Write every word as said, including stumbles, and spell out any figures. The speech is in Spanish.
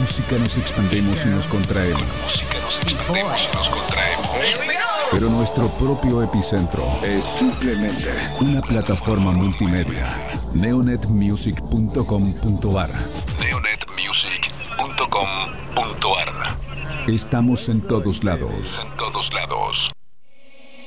música nos expandemos y nos contraemos. Música nos expandemos y nos contraemos. Pero nuestro propio epicentro es simplemente una plataforma multimedia. neonet music punto com punto a r neonet music punto com punto a r. Estamos en todos lados. En todos lados.